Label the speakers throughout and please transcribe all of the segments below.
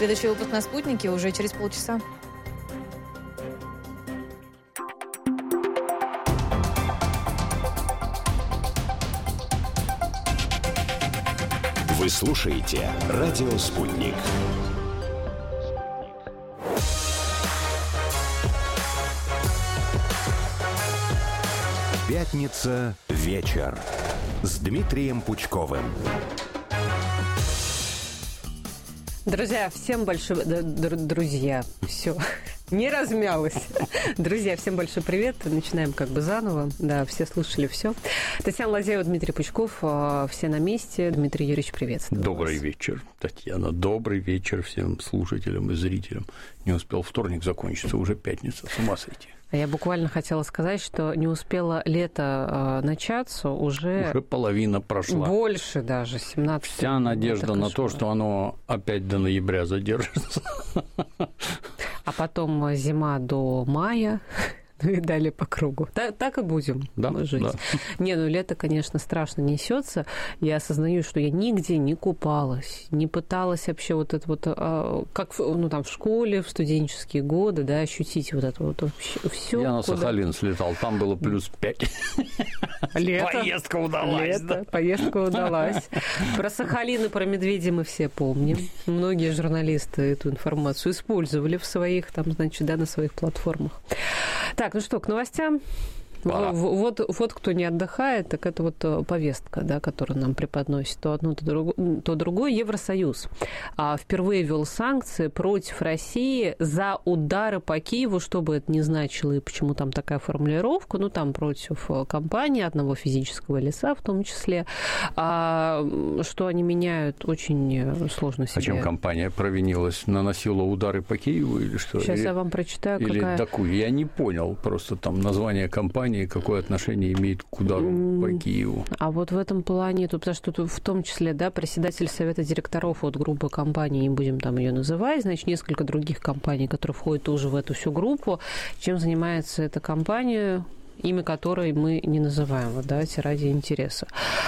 Speaker 1: Следующий выпуск на «Спутнике» уже через полчаса.
Speaker 2: Вы слушаете «Радио Спутник». Пятница. Вечер. С Дмитрием Пучковым.
Speaker 3: Друзья, всем большой... Друзья, все, не размялась. Друзья, всем большой привет. Начинаем как бы заново. Да, все слушали все. Татьяна Лазяева, Дмитрий Пучков. Все на месте. Дмитрий Юрьевич, приветствую
Speaker 4: Добрый
Speaker 3: вас.
Speaker 4: вечер, Татьяна. Добрый вечер всем слушателям и зрителям. Не успел вторник закончиться, уже пятница. С ума сойти.
Speaker 3: Я буквально хотела сказать, что не успело лето начаться, уже
Speaker 4: половина прошла.
Speaker 3: Больше даже, 17.
Speaker 4: Вся надежда на то, что оно опять до ноября задержится.
Speaker 3: А потом зима до мая. И далее по кругу. Так и будем жить. Да. Не, ну лето, конечно, страшно несется. Я осознаю, что я нигде не купалась, не пыталась вообще вот это вот, как там в школе, в студенческие годы, да, ощутить вот это вот все.
Speaker 4: Я на Сахалин слетал, там было плюс 5. Поездка удалась.
Speaker 3: Поездка удалась. Про Сахалин и про медведей мы все помним. Многие журналисты эту информацию использовали в своих, там, значит, да, на своих платформах. Так, ну что, к новостям. Вот кто не отдыхает, так это вот повестка, да, которую нам преподносит то одно, то другое. Евросоюз впервые ввел санкции против России за удары по Киеву, что бы это ни значило и почему там такая формулировка, там против компании, одного физического лица в том числе, что они меняют, очень сложно себе.
Speaker 4: А чем компания провинилась? Наносила удары по Киеву или что?
Speaker 3: Сейчас я вам прочитаю,
Speaker 4: или
Speaker 3: какая...
Speaker 4: такую. Я не понял, просто там название компании, какое отношение имеет к удару по Киеву.
Speaker 3: А вот в этом плане, потому что тут в том числе, да, председатель совета директоров от группы компаний, не будем там ее называть, значит, несколько других компаний, которые входят тоже в эту всю группу. Чем занимается эта компания, имя которой мы не называем, вот давайте ради интереса.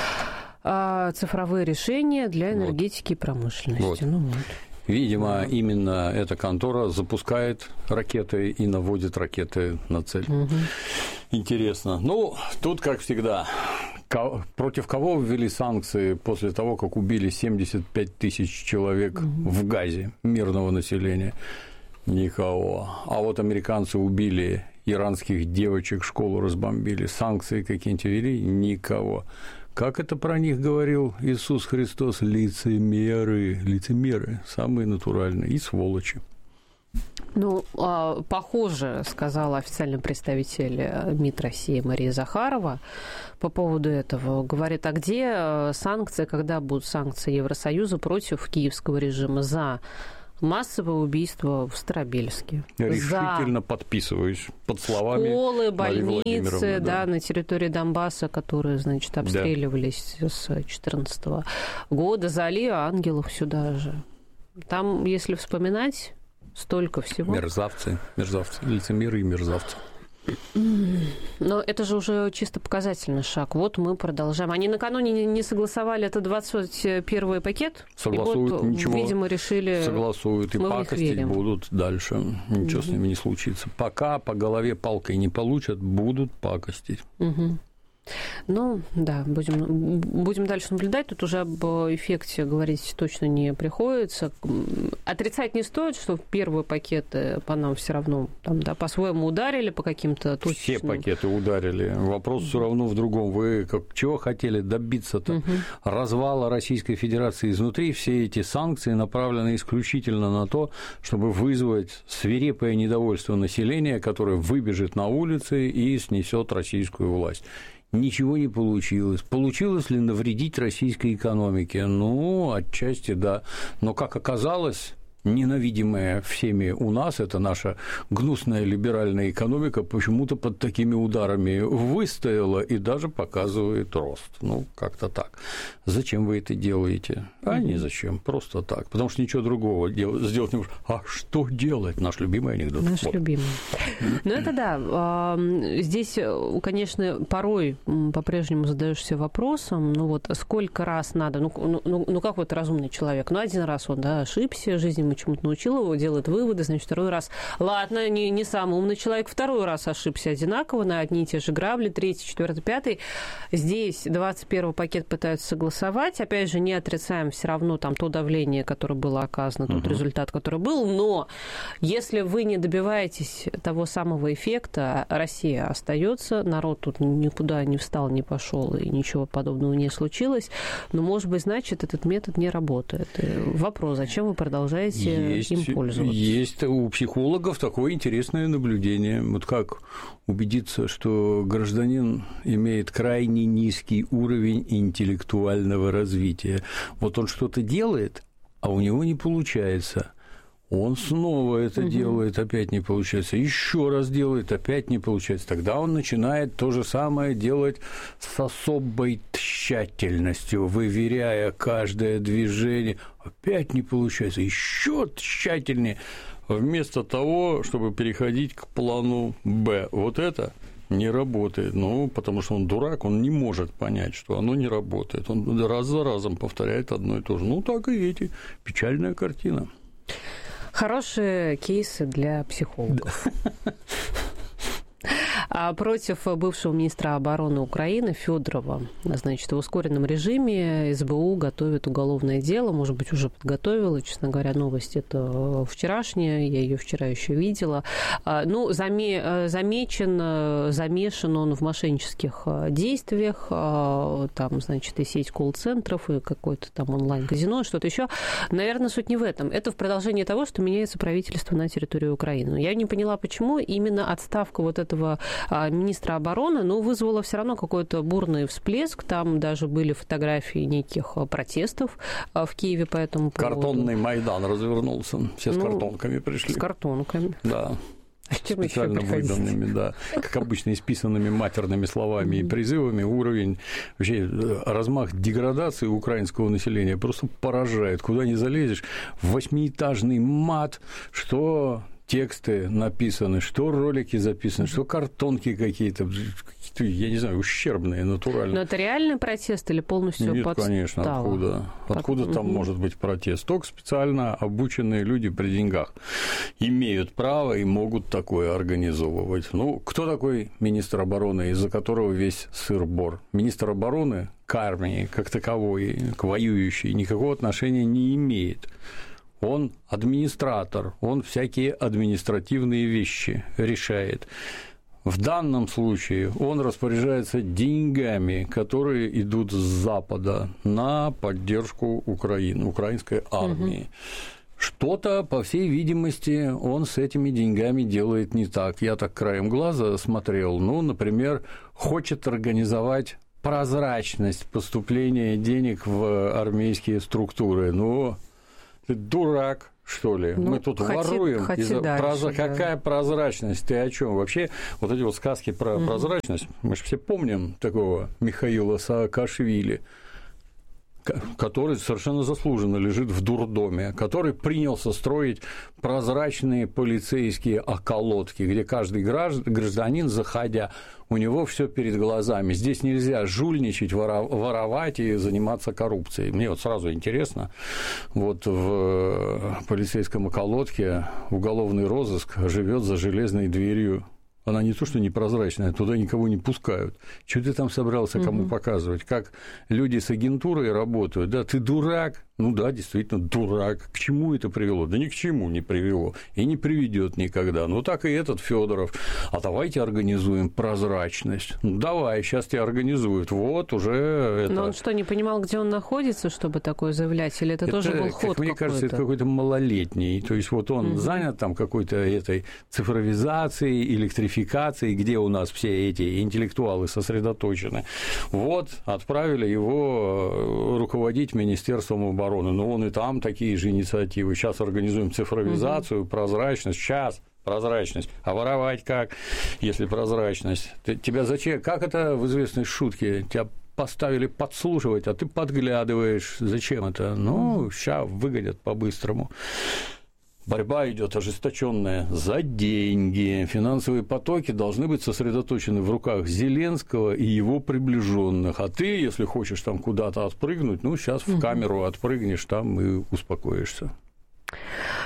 Speaker 3: Цифровые решения для энергетики и промышленности.
Speaker 4: Вот. Видимо, именно эта контора запускает ракеты и наводит ракеты на цель. Интересно. Тут, как всегда, против кого ввели санкции после того, как убили 75 тысяч человек в Газе, мирного населения? Никого. А вот американцы убили иранских девочек, школу разбомбили. Санкции какие-нибудь ввели? Никого. Как это про них говорил Иисус Христос? Лицемеры, самые натуральные и сволочи.
Speaker 3: Похоже, сказала официальный представитель МИД России Мария Захарова по поводу этого. Говорит, а где санкции, когда будут санкции Евросоюза против киевского режима за массовое убийство в Старобельске?
Speaker 4: Решительно подписываюсь под словами
Speaker 3: школы, больницы,
Speaker 4: да,
Speaker 3: на территории Донбасса, которые, значит, обстреливались с 2014 года, залива ангелов сюда же. Там, если вспоминать, столько всего.
Speaker 4: Мерзавцы, лицемеры и мерзавцы.
Speaker 3: Но это же уже чисто показательный шаг. Вот мы продолжаем. Они накануне не согласовали это 21-й пакет.
Speaker 4: Согласуют,
Speaker 3: и вот,
Speaker 4: ничего.
Speaker 3: Видимо, решили...
Speaker 4: Согласуют, и пакостить будут дальше. Ничего с ними не случится. Пока по голове палкой не получат, будут пакостить.
Speaker 3: Будем дальше наблюдать. Тут уже об эффекте говорить точно не приходится. Отрицать не стоит, что первые пакеты по нам все равно по-своему ударили, по каким-то точным...
Speaker 4: Все пакеты ударили. Вопрос все равно в другом. Вы чего хотели добиться-то? Развала Российской Федерации изнутри. Все эти санкции направлены исключительно на то, чтобы вызвать свирепое недовольство населения, которое выбежит на улицы и снесет российскую власть. Ничего не получилось. Получилось ли навредить российской экономике? Отчасти да. Но, как оказалось, ненавидимая всеми у нас, это наша гнусная либеральная экономика, почему-то под такими ударами выстояла и даже показывает рост. Как-то так. Зачем вы это делаете? А не зачем, просто так. Потому что ничего другого сделать не можем. А что делать? Наш любимый анекдот.
Speaker 3: Наш любимый. Это да. Здесь, конечно, порой по-прежнему задаешься вопросом, сколько раз надо, как вот разумный человек, один раз он, ошибся, жизнь ему система чему-то научила его, делает выводы, значит, второй раз. Ладно, не самый умный человек, второй раз ошибся одинаково на одни и те же грабли, третий, четвертый, пятый. Здесь 21-й пакет пытаются согласовать. Опять же, не отрицаем все равно там то давление, которое было оказано, тот результат, который был. Но если вы не добиваетесь того самого эффекта, Россия остается, народ тут никуда не встал, не пошел, и ничего подобного не случилось. Но, может быть, значит, этот метод не работает. Вопрос, зачем вы продолжаете им пользоваться?
Speaker 4: Есть у психологов такое интересное наблюдение. Вот как убедиться, что гражданин имеет крайне низкий уровень интеллектуального развития. Вот он что-то делает, а у него не получается. Он снова это делает, опять не получается. Еще раз делает, опять не получается. Тогда он начинает то же самое делать с особой тщательностью, выверяя каждое движение. Опять не получается. Еще тщательнее. Вместо того, чтобы переходить к плану Б. Вот это не работает. Ну, потому что он дурак, он не может понять, что оно не работает. Он раз за разом повторяет одно и то же. Ну, так и эти. Печальная картина.
Speaker 3: Хорошие кейсы для психологов. Против бывшего министра обороны Украины Федорова, значит, в ускоренном режиме СБУ готовит уголовное дело, может быть, уже подготовила, честно говоря, новость это вчерашняя, я ее вчера еще видела. Ну, замешан он в мошеннических действиях, там, значит, и сеть колл-центров, и какое-то там онлайн-казино, что-то еще. Наверное, суть не в этом. Это в продолжении того, что меняется правительство на территории Украины. Я не поняла, почему именно отставка вот этого министра обороны, но вызвала все равно какой-то бурный всплеск. Там даже были фотографии неких протестов в Киеве по этому поводу.
Speaker 4: Картонный Майдан развернулся. Все с картонками пришли.
Speaker 3: С картонками.
Speaker 4: Да. Специально выданными, да, как обычно, исписанными матерными словами и призывами. Уровень, вообще размах деградации украинского населения просто поражает. Куда ни залезешь, 8-этажный мат, что тексты написаны, что ролики записаны, что картонки какие-то, я не знаю, ущербные, натуральные.
Speaker 3: Но это реальный протест или полностью
Speaker 4: Нет,
Speaker 3: подстава?
Speaker 4: Конечно, откуда? Откуда там может быть протест? Только специально обученные люди при деньгах имеют право и могут такое организовывать. Ну, кто такой министр обороны, из-за которого весь сыр-бор? Министр обороны к армии, как таковой, к воюющей, никакого отношения не имеет. Он администратор, он всякие административные вещи решает. В данном случае он распоряжается деньгами, которые идут с Запада на поддержку Украины, украинской армии. Что-то, по всей видимости, он с этими деньгами делает не так. Я так краем глаза смотрел. Ну, например, хочет организовать прозрачность поступления денег в армейские структуры. Ну, ты дурак, что ли?
Speaker 3: Ну,
Speaker 4: мы тут воруем. Какая прозрачность? Ты о чем? Вообще, вот эти вот сказки про прозрачность, мы же все помним такого Михаила Саакашвили, который совершенно заслуженно лежит в дурдоме, который принялся строить прозрачные полицейские околотки, где каждый гражданин, заходя, у него все перед глазами. Здесь нельзя жульничать, воровать и заниматься коррупцией. Мне вот сразу интересно, вот в полицейском околотке уголовный розыск живет за железной дверью. Она не то, что непрозрачная, туда никого не пускают. Что ты там собрался кому показывать? Как люди с агентурой работают? Да, ты дурак. Ну да, действительно, дурак. К чему это привело? Да ни к чему не привело. И не приведет никогда. Ну так и этот Федоров. А давайте организуем прозрачность. Ну давай, сейчас тебя организуют. Вот уже это.
Speaker 3: Но он что, не понимал, где он находится, чтобы такое заявлять? Или это тоже был ход
Speaker 4: мне кажется, это какой-то малолетний. То есть вот он занят там какой-то этой цифровизацией, электрификацией, где у нас все эти интеллектуалы сосредоточены. Вот отправили его руководить Министерством обороны. Но он и там такие же инициативы. Сейчас организуем цифровизацию, прозрачность. Сейчас прозрачность. А воровать как, если прозрачность? Тебя зачем? Как это в известной шутке? Тебя поставили подслушивать, а ты подглядываешь. Зачем это? Ну, сейчас выгонят по-быстрому. Борьба идет ожесточенная за деньги. Финансовые потоки должны быть сосредоточены в руках Зеленского и его приближенных. А ты, если хочешь там куда-то отпрыгнуть, ну, сейчас в камеру отпрыгнешь там и успокоишься.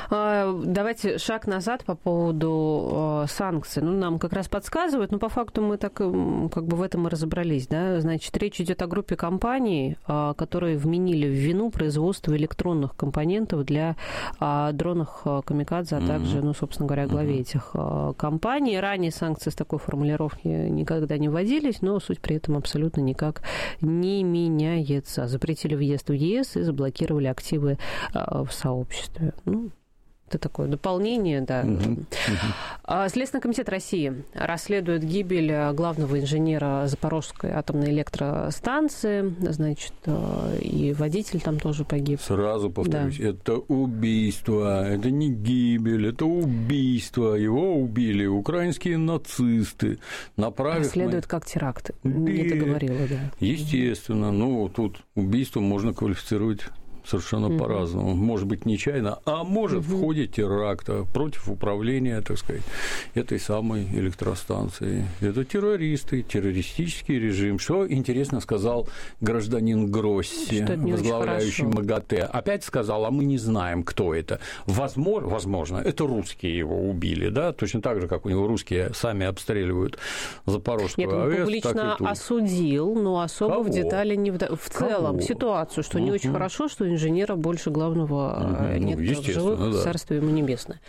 Speaker 3: Давайте шаг назад по поводу санкций. Нам как раз подсказывают, но по факту мы так как бы в этом и разобрались. Да? Значит, речь идет о группе компаний, которые вменили в вину производство электронных компонентов для дронов «Камикадзе», а также, собственно говоря, главе этих компаний. Ранее санкции с такой формулировки никогда не вводились, но суть при этом абсолютно никак не меняется. Запретили въезд в ЕС и заблокировали активы в сообществе. Это такое дополнение, да. Следственный комитет России расследует гибель главного инженера Запорожской атомной электростанции, значит, и водитель там тоже погиб.
Speaker 4: Сразу повторюсь, это убийство, это не гибель, это убийство. Его убили украинские нацисты, направив...
Speaker 3: Расследуют как теракт, не договорила, да.
Speaker 4: Естественно, тут убийство можно квалифицировать совершенно по-разному. Может быть, нечаянно, а может, в ходе теракта против управления, так сказать, этой самой электростанции. Это террористы, террористический режим. Что, интересно, сказал гражданин Гросси, возглавляющий МАГАТЭ. Опять сказал, а мы не знаем, кто это. Возможно, это русские его убили, да? Точно так же, как у него русские сами обстреливают Запорожскую АЭС.
Speaker 3: Нет, он публично осудил, но особо в детали не вдавался. В целом ситуацию, что не очень хорошо, что инженера больше главного нет в живых, царство ему небесное.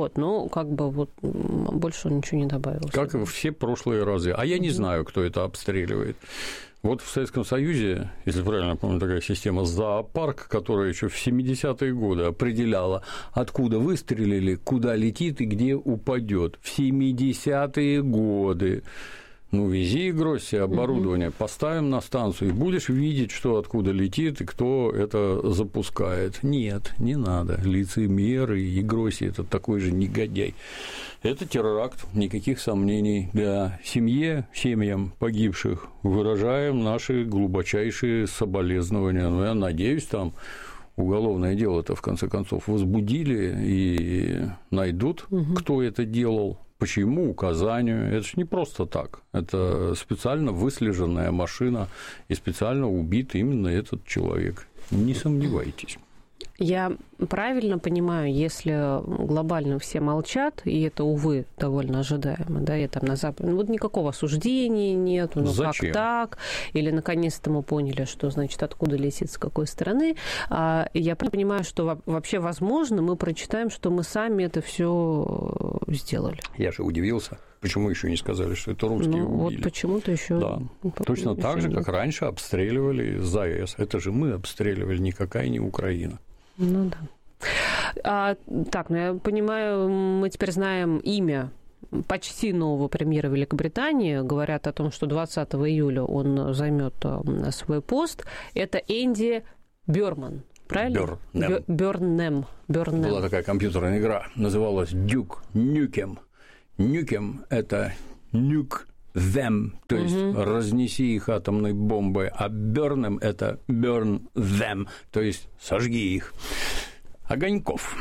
Speaker 3: Больше он ничего не добавил.
Speaker 4: Как и все прошлые разы. А я не знаю, кто это обстреливает. Вот в Советском Союзе, если правильно помню, такая система зоопарк, которая еще в 70-е годы определяла, откуда выстрелили, куда летит и где упадет. В 70-е годы. Вези, Гросси, оборудование, поставим на станцию, и будешь видеть, что откуда летит и кто это запускает. Нет, не надо. Лицемеры и Гросси – это такой же негодяй. Это теракт, никаких сомнений. Для семьям погибших выражаем наши глубочайшие соболезнования. Я надеюсь, там уголовное дело-то, в конце концов, возбудили и найдут, кто это делал. Почему указанию? Это же не просто так. Это специально выслеженная машина и специально убит именно этот человек. Не сомневайтесь.
Speaker 3: Я правильно понимаю, если глобально все молчат, и это, увы, довольно ожидаемо, да, и там на Западе, никакого осуждения нет, как так, или наконец-то мы поняли, что, значит, откуда летит, с какой стороны. Я понимаю, что вообще, возможно, мы прочитаем, что мы сами это все сделали.
Speaker 4: Я же удивился. Почему еще не сказали, что это русские убили?
Speaker 3: Вот почему-то еще.
Speaker 4: Да. Точно так же, как раньше обстреливали ЗАЭС. Это же мы обстреливали, никакая не Украина.
Speaker 3: Да. Я понимаю, мы теперь знаем имя почти нового премьера Великобритании. Говорят о том, что 20 июля он займет свой пост. Это Энди Бёрнэм. Правильно? Бёрнэм.
Speaker 4: Была такая компьютерная игра, называлась Duke Nukem. Nukem – это nuke them, то есть разнеси их атомной бомбой, а burn – это burn them, то есть сожги их. Огоньков.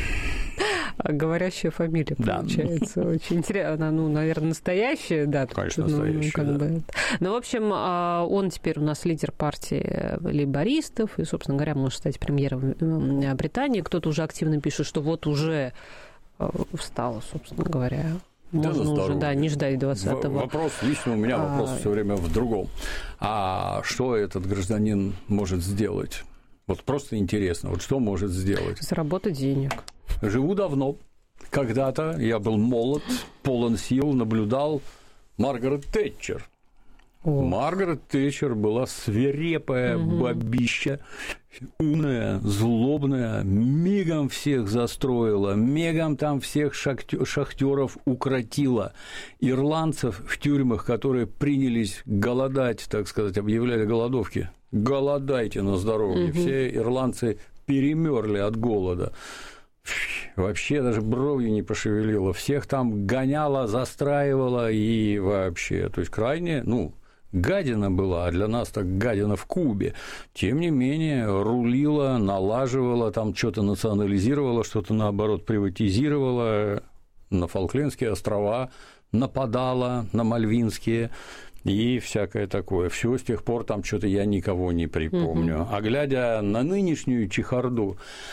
Speaker 3: Говорящая фамилия, получается. Очень интересно. Она, наверное, настоящая, да.
Speaker 4: Конечно, настоящая,
Speaker 3: да. В общем, он теперь у нас лидер партии лейбористов, и, собственно говоря, может стать премьером Британии. Кто-то уже активно пишет, что вот уже встала, собственно говоря. Можно уже, не ждать 20-го.
Speaker 4: Вопрос, лично у меня вопрос все время в другом. А что этот гражданин может сделать? Вот просто интересно, вот что может сделать?
Speaker 3: Заработать денег.
Speaker 4: Живу давно. Когда-то я был молод, полон сил, наблюдал Маргарет Тэтчер. Маргарет Тэтчер была свирепая бабища, умная, злобная, мигом всех застроила, мигом там всех шахтеров укротила. Ирландцев в тюрьмах, которые принялись голодать, так сказать, объявляли голодовки. Голодайте на здоровье. Все ирландцы перемерли от голода. Вообще даже бровью не пошевелила. Всех там гоняла, застраивала и вообще. То есть крайне, гадина была, а для нас так гадина в Кубе. Тем не менее, рулила, налаживала, там что-то национализировала, что-то, наоборот, приватизировала, на Фолклендские острова нападала, на Мальвинские и всякое такое. Все с тех пор там что-то я никого не припомню. А глядя на нынешнюю чехарду,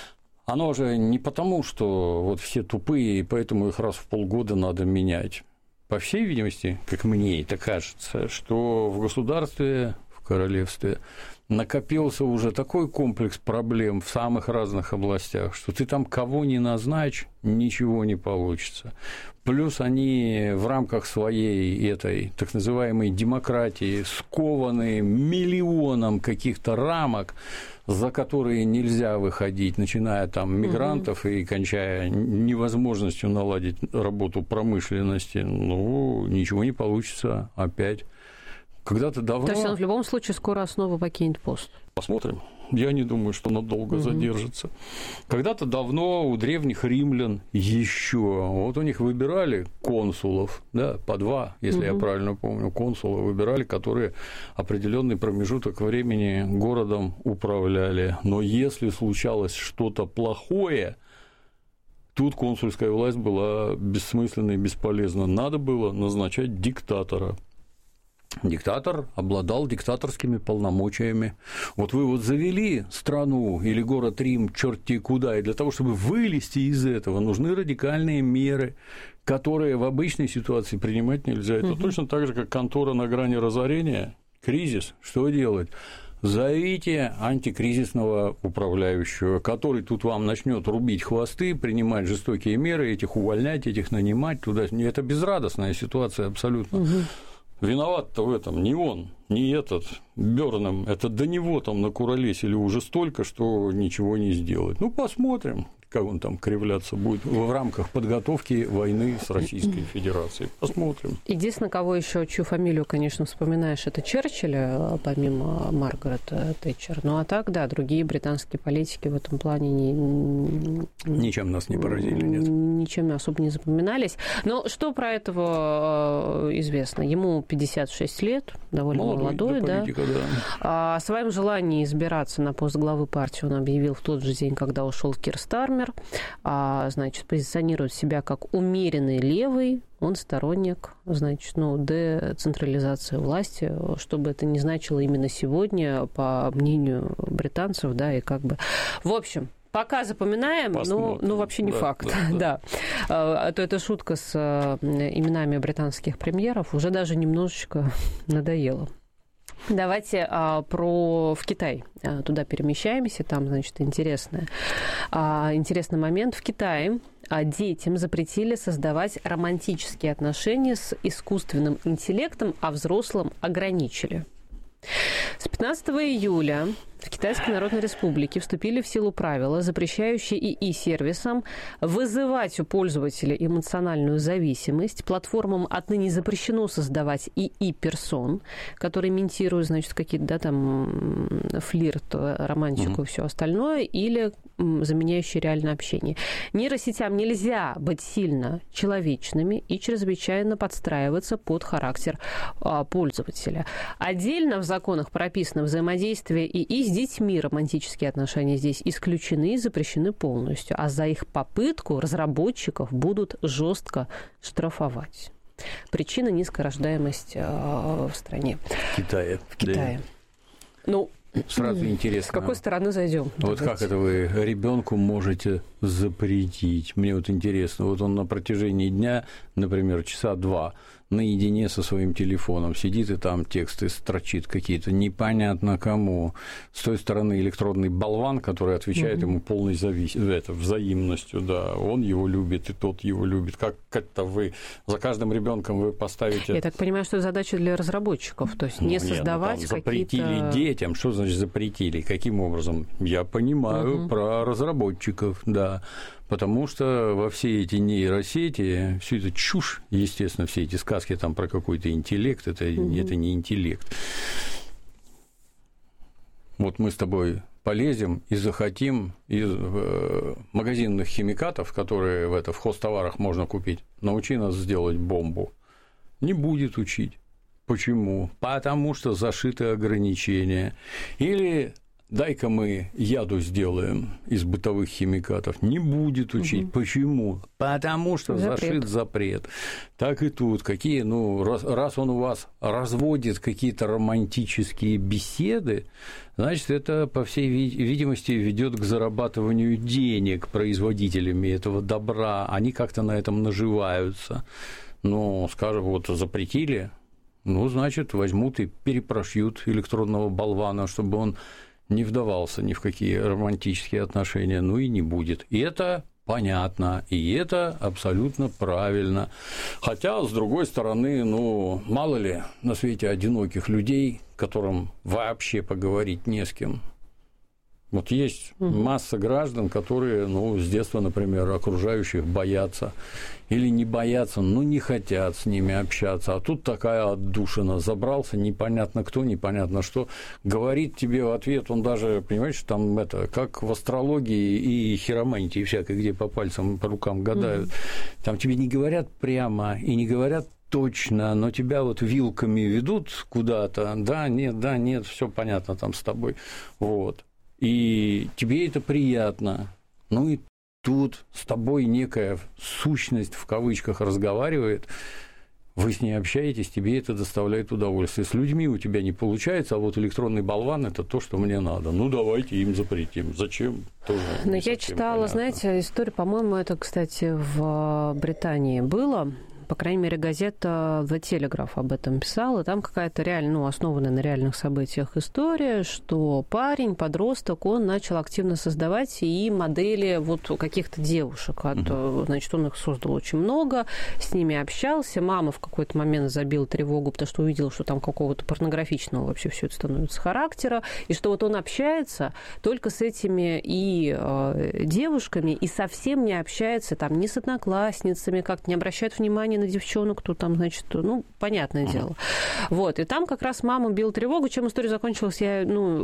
Speaker 4: оно же не потому, что вот все тупые, и поэтому их раз в полгода надо менять. По всей видимости, как мне это кажется, что в государстве, в королевстве накопился уже такой комплекс проблем в самых разных областях, что ты там кого ни назначь, ничего не получится. Плюс они в рамках своей этой так называемой демократии скованы миллионом каких-то рамок, за которые нельзя выходить, начиная там мигрантов и кончая невозможностью наладить работу промышленности. Ну, ничего не получится опять. Когда-то давно...
Speaker 3: То есть он в любом случае скоро основу покинет пост?
Speaker 4: Посмотрим. Я не думаю, что надолго задержится. Когда-то давно у древних римлян еще, вот у них выбирали консулов, да, по 2, если я правильно помню, консула выбирали, которые определенный промежуток времени городом управляли. Но если случалось что-то плохое, тут консульская власть была бессмысленна и бесполезна. Надо было назначать диктатора. Диктатор обладал диктаторскими полномочиями. Вот вы вот завели страну или город Рим черти куда, и для того, чтобы вылезти из этого, нужны радикальные меры, которые в обычной ситуации принимать нельзя. Это точно так же, как контора на грани разорения, кризис. Что делать? Зовите антикризисного управляющего, который тут вам начнет рубить хвосты, принимать жестокие меры, этих увольнять, этих нанимать туда. Это безрадостная ситуация абсолютно. Виноват-то в этом не он, не этот Бёрнем. Это до него там накуролесили уже столько, что ничего не сделать. Ну, посмотрим, как он там кривляться будет в рамках подготовки войны с Российской Федерацией. Посмотрим.
Speaker 3: Единственное, кого еще, чью фамилию, конечно, вспоминаешь, это Черчилля, помимо Маргарет Тэтчер. Ну, а так, да, другие британские политики в этом плане
Speaker 4: ничем нас не поразили, нет.
Speaker 3: Ничем особо не запоминались. Но что про этого известно? Ему 56 лет, довольно молодой, да. Политика, да. О своем желании избираться на пост главы партии он объявил в тот же день, когда ушел Кир Стармер. Значит, позиционирует себя как умеренный левый, он сторонник, значит, децентрализации власти, что бы это ни значило именно сегодня, по мнению британцев, да, и как бы... В общем, пока запоминаем, но вообще не факт. Да. А то эта шутка с именами британских премьеров уже даже немножечко надоела. Давайте в Китай туда перемещаемся. Там, значит, интересный момент. В Китае детям запретили создавать романтические отношения с искусственным интеллектом, а взрослым ограничили. С 15 июля в Китайской Народной Республике вступили в силу правила, запрещающие ИИ-сервисам вызывать у пользователя эмоциональную зависимость. Платформам отныне запрещено создавать ИИ-персон, которые имитируют, значит, какие-то, да, там, флирт, романтику и все остальное, или заменяющие реальное общение. Нейросетям нельзя быть сильно человечными и чрезвычайно подстраиваться под характер пользователя. Отдельно в законах прописано взаимодействие ИИ с детьми. Романтические отношения здесь исключены и запрещены полностью, а за их попытку разработчиков будут жестко штрафовать. Причина — низкая рождаемость в стране.
Speaker 4: В Китае.
Speaker 3: Ну,
Speaker 4: сразу интересно.
Speaker 3: С какой стороны зайдем?
Speaker 4: Вот как это вы ребенку можете запретить? Мне вот интересно. Вот он на протяжении дня, например, часа 2 наедине со своим телефоном сидит и там тексты строчит какие-то, непонятно кому. С той стороны электронный болван, который отвечает ему полной взаимностью, да, он его любит, и тот его любит. Как это вы за каждым ребенком вы поставите?
Speaker 3: Я так понимаю, что задача для разработчиков, то есть не создавать какие-то...
Speaker 4: Запретили детям. Что значит запретили? Каким образом? Я понимаю про разработчиков, да. Потому что во все эти нейросети, всю эту чушь, естественно, все эти сказки там про какой-то интеллект, это не интеллект. Вот мы с тобой полезем и захотим из магазинных химикатов, которые в хозтоварах можно купить, научи нас сделать бомбу. Не будет учить. Почему? Потому что зашиты ограничения. Или дай-ка мы яду сделаем из бытовых химикатов. Не будет учить. Почему? Потому что зашит запрет. Так и тут. Какие, раз он у вас разводит какие-то романтические беседы, значит, это, по всей видимости, ведет к зарабатыванию денег производителями этого добра. Они как-то на этом наживаются. Но, скажем, вот запретили, значит, возьмут и перепрошьют электронного болвана, чтобы он не вдавался ни в какие романтические отношения, и не будет. И это понятно, и это абсолютно правильно. Хотя, с другой стороны, мало ли на свете одиноких людей, которым вообще поговорить не с кем. Вот есть масса граждан, которые, с детства, например, окружающих боятся или не боятся, не хотят с ними общаться. А тут такая отдушина, забрался непонятно кто, непонятно что, говорит тебе в ответ, он даже, понимаешь, там это, как в астрологии и хиромантии всякой, где по пальцам, по рукам гадают, там тебе не говорят прямо и не говорят точно, но тебя вот вилками ведут куда-то, да, нет, все понятно там с тобой, вот. И тебе это приятно. И тут с тобой некая сущность, в кавычках, разговаривает, вы с ней общаетесь, тебе это доставляет удовольствие. С людьми у тебя не получается, а вот электронный болван – это то, что мне надо. Давайте им запретим. Зачем? Тоже
Speaker 3: я читала, понятно. Знаете, историю, по-моему, это, кстати, в Британии было. По крайней мере, газета The Telegraph об этом писала. Там какая-то реально, основанная на реальных событиях история, что парень, подросток, он начал активно создавать и модели вот каких-то девушек. Значит, он их создал очень много, с ними общался. Мама в какой-то момент забила тревогу, потому что увидела, что там какого-то порнографичного вообще все это становится характера, и что вот он общается только с этими и девушками, и совсем не общается там ни с одноклассницами, как-то не обращает внимания на девчонок, кто там, значит, понятное дело. Вот, и там как раз мама била тревогу. Чем история закончилась, я,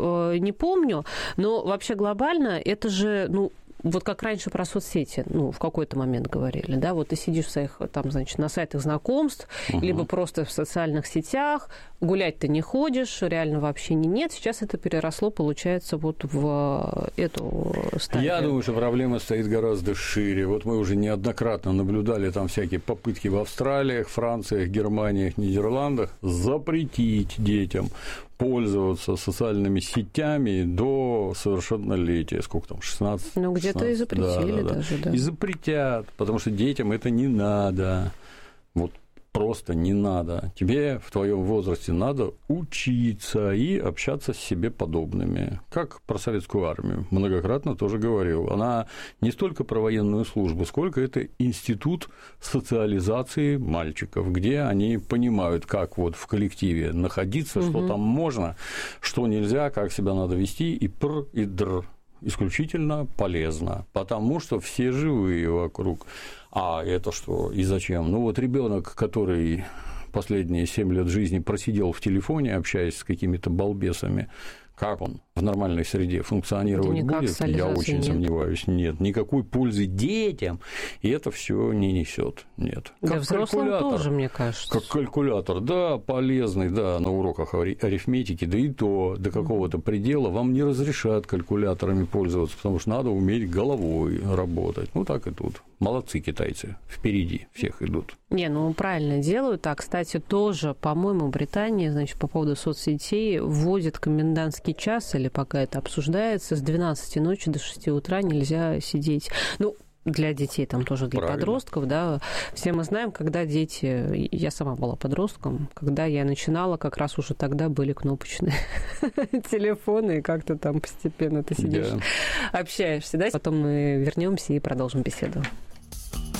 Speaker 3: не помню, но вообще глобально это же, вот как раньше про соцсети, в какой-то момент говорили, да, вот ты сидишь в своих, там, значит, на сайтах знакомств, либо просто в социальных сетях, гулять-то не ходишь, реально вообще нет. Сейчас это переросло, получается, вот в эту стадию. Я
Speaker 4: думаю, что проблема стоит гораздо шире. Вот мы уже неоднократно наблюдали там всякие попытки в Австралиях, Франциях, Германиях, Нидерландах запретить детям пользоваться социальными сетями до совершеннолетия. Сколько там, 16?
Speaker 3: Где-то и запретили даже, да.
Speaker 4: И запретят, потому что детям это не надо. Вот просто не надо. Тебе в твоем возрасте надо учиться и общаться с себе подобными. Как про советскую армию. Многократно тоже говорил. Она не столько про военную службу, сколько это институт социализации мальчиков, где они понимают, как вот в коллективе находиться, что там можно, что нельзя, как себя надо вести, и пр, и др. Исключительно полезно, потому что все живые вокруг. А это что и зачем? Вот ребенок, который последние 7 лет жизни просидел в телефоне, общаясь с какими-то балбесами, как он в нормальной среде функционировать будет, я очень сомневаюсь. Нет, никакой пользы детям, и это все не несет. Нет.
Speaker 3: Как взрослым тоже, мне кажется.
Speaker 4: Как калькулятор, да, полезный, да, на уроках арифметики, да и то до какого-то предела вам не разрешат калькуляторами пользоваться, потому что надо уметь головой работать. Так и тут. Молодцы китайцы, впереди всех идут.
Speaker 3: Правильно делают. А, кстати, тоже, по-моему, Британия, значит, по поводу соцсетей вводит комендантский час, или пока это обсуждается, с 12 ночи до 6 утра нельзя сидеть. Для детей, там тоже для подростков, да. Все мы знаем, когда дети... Я сама была подростком, когда я начинала, как раз уже тогда были кнопочные телефоны, и как-то там постепенно ты сидишь, общаешься, да. Потом мы вернемся и продолжим беседу.